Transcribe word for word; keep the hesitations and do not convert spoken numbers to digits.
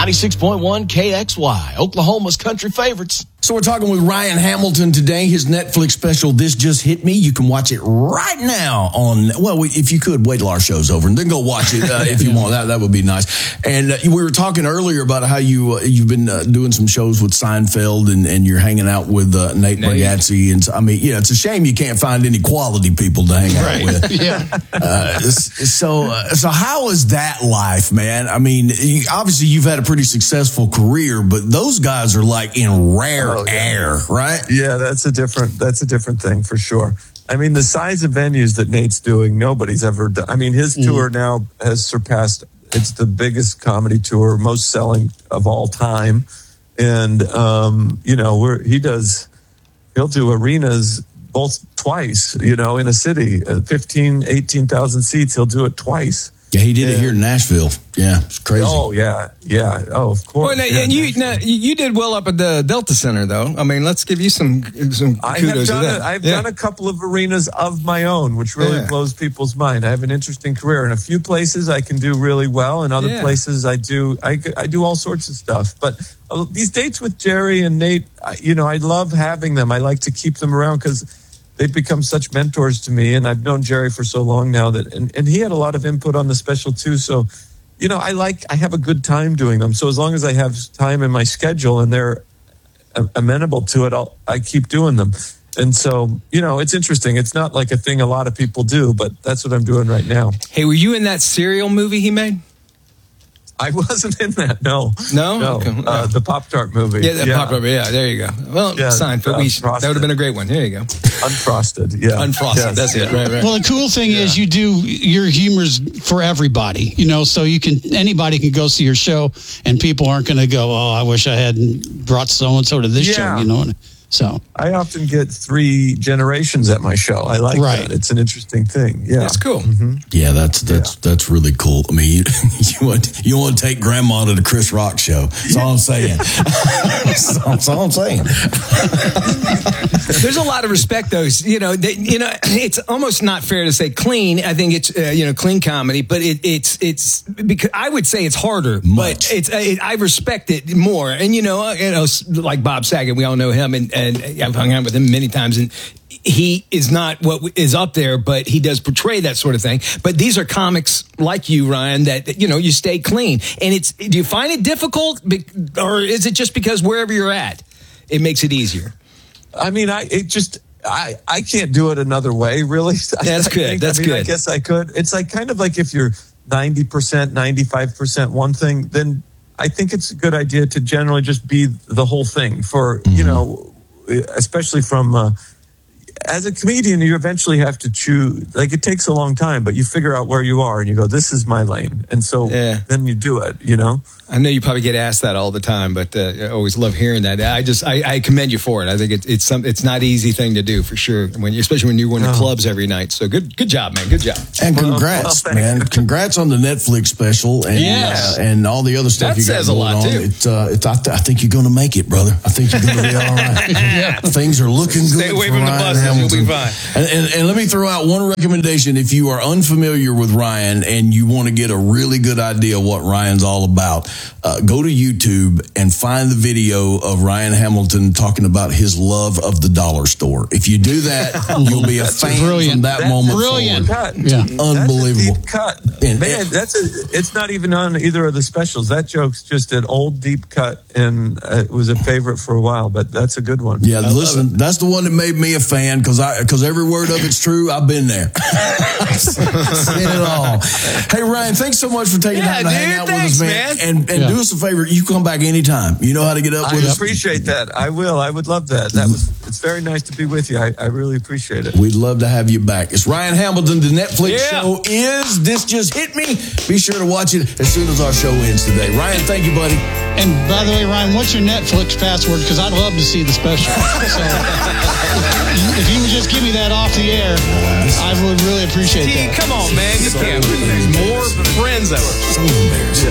ninety-six point one K X Y, Oklahoma's country favorites. So we're talking with Ryan Hamilton today. His Netflix special, This Just Hit Me. You can watch it right now on, well, if you could, wait till our show's over and then go watch it uh, if you want. That that would be nice. And uh, we were talking earlier about how you, uh, you've been uh, doing some shows with Seinfeld and, and you're hanging out with uh, Nate, Nate Bargatze. And I mean, yeah, it's a shame you can't find any quality people to hang out right. with. yeah. Uh, so, uh, so how is that life, man? I mean, you, obviously you've had a pretty successful career, but those guys are like in rare Oh, yeah. air, right? Yeah, that's a different that's a different thing for sure. I mean, the size of venues that Nate's doing, nobody's ever done. I mean, his mm. tour now has surpassed. It's the biggest comedy tour, most selling of all time, and um, you know, we're, he does. He'll do arenas both twice. You know, in a city, uh, fifteen, eighteen thousand seats. He'll do it twice. Yeah, he did and, it here in Nashville. Yeah, it's crazy. Oh, yeah, yeah. Oh, of course. Well, now, yeah, and you now, you did well up at the Delta Center, though. I mean, let's give you some some I kudos have done to that. A, I've yeah. done a couple of arenas of my own, which really yeah. blows people's mind. I have an interesting career. In a few places, I can do really well. In other yeah. places, I do I, I do all sorts of stuff. But uh, these dates with Jerry and Nate, I, you know, I love having them. I like to keep them around because they've become such mentors to me, and I've known Jerry for so long now that, and, and he had a lot of input on the special too. So, you know, I like, I have a good time doing them. So as long as I have time in my schedule and they're amenable to it, I'll, I keep doing them. And so, you know, it's interesting. It's not like a thing a lot of people do, but that's what I'm doing right now. Hey, were you in that Serial movie he made? I wasn't in that. No, no, no. Okay. Uh, the Pop-Tart movie. Yeah, the yeah. Pop-Tart. Yeah, there you go. Well, yeah, Seinfeld. Uh, that would have been a great one. There you go. Unfrosted. Yeah, unfrosted. Yes. That's it. Right, right. Well, the cool thing yeah. is you do your humor's for everybody. You know, so you can anybody can go see your show, and people aren't going to go, "Oh, I wish I hadn't brought so and so to this yeah. show." You know. So I often get three generations at my show. I like right. that. It's an interesting thing. Yeah, that's cool. Mm-hmm. Yeah, that's that's yeah. that's really cool. I mean, you, you want you want to take Grandma to the Chris Rock show. That's all I'm saying. that's, that's all I'm saying. There's a lot of respect, though. You know, they, you know, it's almost not fair to say clean. I think it's uh, you know clean comedy, but it, it's it's because I would say it's harder. Much. But it's it, I respect it more. And you know, you know, like Bob Saget, we all know him, and. and And I've hung out with him many times, and he is not what is up there, but he does portray that sort of thing. But these are comics like you, Ryan, that, you know, you stay clean. And it's, do you find it difficult, or is it just because wherever you're at, it makes it easier? I mean, I it just I I can't do it another way, really. That's good. Think, That's I mean, good. I guess I could. It's like kind of like if you're ninety percent, ninety-five percent one thing, then I think it's a good idea to generally just be the whole thing for, mm-hmm. you know, especially from uh, as a comedian, you eventually have to choose. Like, it takes a long time, but you figure out where you are and you go, this is my lane. And so yeah. then you do it, you know? I know you probably get asked that all the time, but uh, I always love hearing that. I just, I, I commend you for it. I think it, it's some, it's not an easy thing to do for sure, when you, especially when you're going to oh. clubs every night. So good, good job, man. Good job. And congrats, well, well, man. Congrats on the Netflix special and yes. uh, and all the other stuff that you got says a lot on. too. It's, uh, it's, I, th- I think you're going to make it, brother. I think you're going to be all right. yeah. Things are looking good. Stay away for from Ryan the buses. Hamilton. You'll be fine. And, and, and let me throw out one recommendation. If you are unfamiliar with Ryan and you want to get a really good idea of what Ryan's all about, uh, go to YouTube and find the video of Ryan Hamilton talking about his love of the dollar store. If you do that, you'll be a fan brilliant. from that that's moment brilliant. forward. Yeah. Unbelievable. That's a deep cut. And, Man, that's a, it's not even on either of the specials. That joke's just an old deep cut, and uh, it was a favorite for a while, but that's a good one. Yeah, listen, that's the one that made me a fan because I because every word of it's true. I've been there. Seen it all. Hey, Ryan, thanks so much for taking yeah, time to dude, hang out thanks, with us, man. man. And and yeah. do us a favor. You come back anytime. You know how to get up I with us. I appreciate that. I will. I would love that. That was. It's very nice to be with you. I, I really appreciate it. We'd love to have you back. It's Ryan Hamilton. The Netflix yeah. show is This Just Hit Me. Be sure to watch it as soon as our show ends today. Ryan, thank you, buddy. And by the way, Ryan, what's your Netflix password? Because I'd love to see the special. So if you would just give me that off the air, I would really appreciate Steve, that. come on, man. You can't. There's more friends ever. So embarrassing.